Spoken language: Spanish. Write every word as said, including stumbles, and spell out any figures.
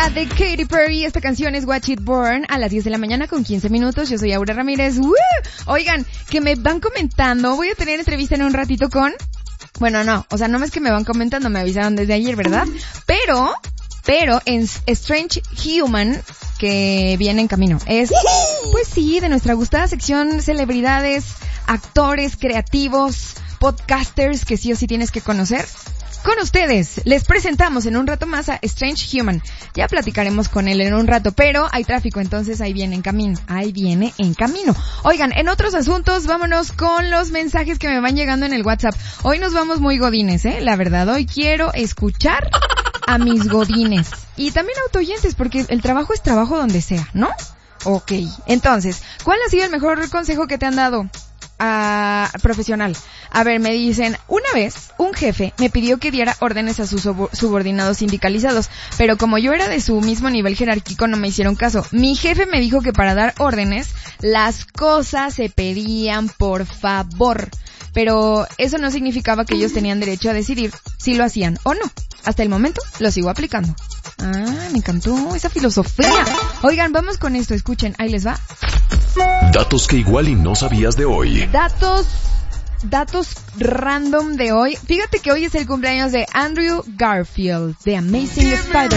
de Katy Perry. Esta canción es Watch It Burn a las diez de la mañana con quince minutos. Yo soy Aura Ramírez. ¡Woo! Oigan, que me van comentando. Voy a tener entrevista en un ratito con... Bueno, no, o sea, no es que me van comentando, me avisaron desde ayer, ¿verdad? Pero, pero en Strange Human, que viene en camino. Es, pues sí, de nuestra gustada sección celebridades, actores, creativos, podcasters que sí o sí tienes que conocer. Con ustedes, les presentamos en un rato más a Strange Human. Ya platicaremos con él en un rato, pero hay tráfico, entonces ahí viene en camino. Ahí viene en camino. Oigan, en otros asuntos, vámonos con los mensajes que me van llegando en el WhatsApp. Hoy nos vamos muy godines, ¿eh? La verdad, hoy quiero escuchar a mis godines. Y también autoyentes, porque el trabajo es trabajo donde sea, ¿no? Ok, entonces, ¿cuál ha sido el mejor consejo que te han dado? Uh, profesional. A ver, me dicen, una vez un jefe me pidió que diera órdenes a sus sub- subordinados sindicalizados, pero como yo era de su mismo nivel jerárquico no me hicieron caso. Mi jefe me dijo que para dar órdenes las cosas se pedían por favor, pero eso no significaba que ellos tenían derecho a decidir si lo hacían o no. Hasta el momento lo sigo aplicando. Ah, me encantó esa filosofía. Oigan, vamos con esto, escuchen, ahí les va. Datos que igual y no sabías de hoy. Datos, datos random de hoy. Fíjate que hoy es el cumpleaños de Andrew Garfield, de Amazing Spider-Man.